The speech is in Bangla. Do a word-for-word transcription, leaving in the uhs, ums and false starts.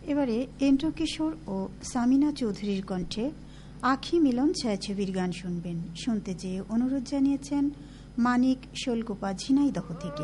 এবারে এন্দ্রকিশোর ও সামিনা চৌধুরীর কণ্ঠে আখি মিলন ছায়াছবির গান শুনবেন। শুনতে চেয়ে অনুরোধ জানিয়েছেন মানিক শোলকোপা ঝিনাইদহ থেকে।